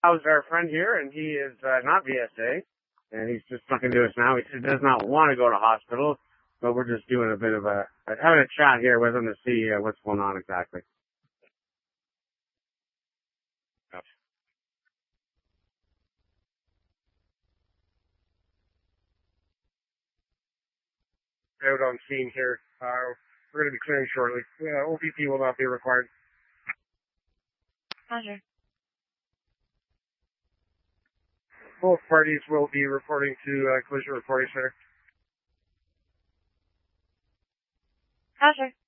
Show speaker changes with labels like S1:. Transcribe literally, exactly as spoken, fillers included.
S1: How's our friend here, and he is uh, not V S A, and he's just talking to us now. He does not want to go to hospital, but we're just doing a bit of a, having a chat here with him to see uh, what's going on exactly. Out on scene here. Uh, we're going to be clearing shortly. Uh, O P P will not be required.
S2: Roger.
S1: Both parties will be reporting to uh, Collision Reporting Center.
S2: Roger.